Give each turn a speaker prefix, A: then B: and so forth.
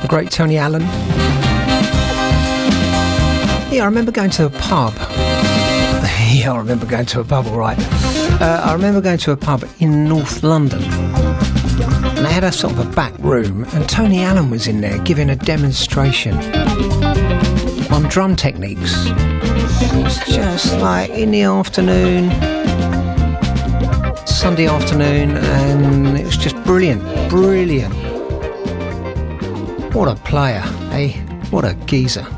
A: The great Tony Allen. Yeah, I remember going to a pub. Yeah, I remember going to a pub, all right. I remember going to a pub in North London. And they had a sort of a back room, and Tony Allen was in there giving a demonstration on drum techniques. It was just like in the afternoon, Sunday afternoon, and it was just brilliant. What a player, eh? What a geezer.